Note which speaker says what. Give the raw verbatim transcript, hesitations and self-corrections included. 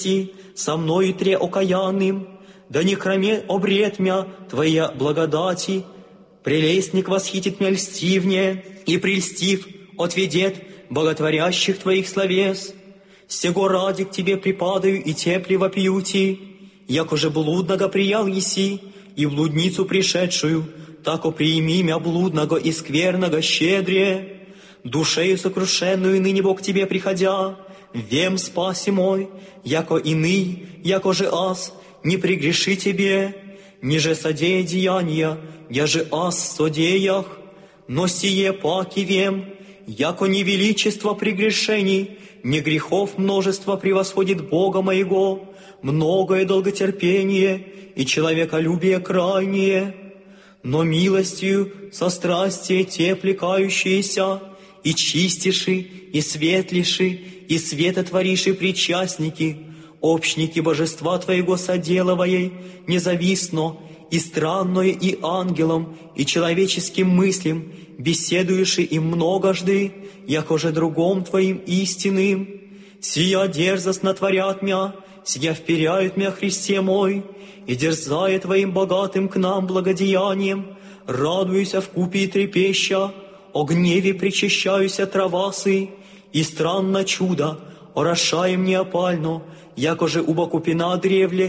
Speaker 1: со мною тре окаянным, да не кроме обрет мя Твоя благодати, прелестник восхитит мя льстивне, и прельстив отведет боготворящих Твоих словес. Сего ради к Тебе припадаю и тепле вопиюти, яко же блудного приял еси, и блудницу пришедшую, тако приими мя блудного и скверного щедрее. Душею сокрушенную ныне Бог к Тебе приходя, вем спаси мой, яко иный, яко же аз, не прегреши Тебе, ниже содея деяния, я же аз содеях, но сие паки вем, яко не величество прегрешений, не грехов множество превосходит Бога моего, многое долготерпение и человеколюбие крайнее, но милостью со страстие те плекающиеся, и чистиши, и светлиши, и светотвориши причастники, общники божества Твоего соделывая, независно, и странное, и ангелом, и человеческим мыслям, беседуеши им многожды, яко же другом Твоим истинным. Сия дерзость натворят мя, сия вперяют мя Христе мой, и дерзая Твоим богатым к нам благодеянием, радуюся вкупе и трепеща, о гневе причащаюся травасы, и странно чудо, орошаем неопально, яко же уба купина древле,